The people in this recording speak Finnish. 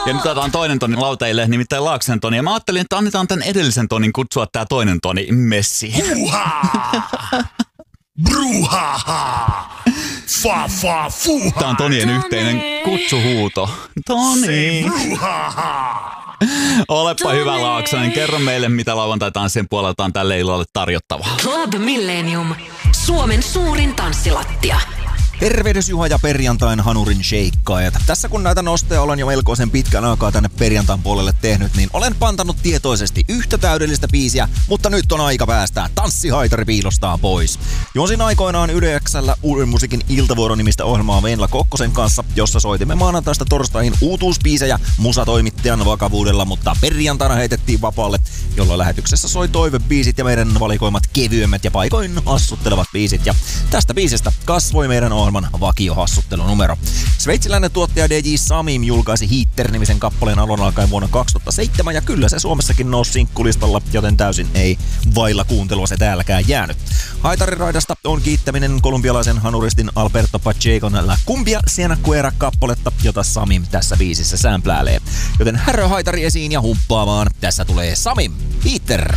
Ja nyt otetaan toinen toni lauteille, nimittäin Laaksen Toni. Ja mä ajattelin, että annetaan tämän edellisen tonin kutsua tää toinen toni messiin. Bruhaha! Fa fa fuha! Tää on Tonien yhteinen kutsuhuuto. Toni! Bruhaha! Olepa hyvä Laaksonen, kerro meille mitä lauantai-tanssien puolelta on tälle illalle tarjottavaa. Club Millennium. Suomen suurin tanssilattia. Tervehdys Juha ja perjantain hanurin sheikkaajat. Tässä kun näitä nosteja olen jo melkoisen pitkän aikaa tänne perjantain puolelle tehnyt, niin olen pantannut tietoisesti yhtä täydellistä biisiä, mutta nyt on aika päästää tanssihaitari piilostaan pois. Juonsin aikoinaan Yle X:llä Uuden musiikin iltavuoro-nimistä ohjelmaa Venla Kokkosen kanssa, jossa soitimme maanantaista torstaihin uutuusbiisejä musatoimittajan vakavuudella, mutta perjantaina heitettiin vapaalle, jolloin lähetyksessä soi toivebiisit ja meidän valikoimat kevyemmät ja paikoin hassuttelevat biisit. Ja tästä biisistä kasvoi meidän ohjelman vakiohassuttelunumero. Sveitsiläinen tuottaja DJ Samim julkaisi Heater-nimisen kappaleen alun alkaen vuonna 2007 ja kyllä se Suomessakin nousi sinkkulistalla, joten täysin ei vailla kuuntelua se täälläkään jäänyt. Haitarin-raidasta on kiittäminen kolumbialaisen hanuristin Alberto Pachecon La Cumbia Siena Cuera kappaletta, jota Samim tässä biisissä sämpläälee. Joten härö haitari esiin ja humppaamaan. Tässä tulee Samim, Heater.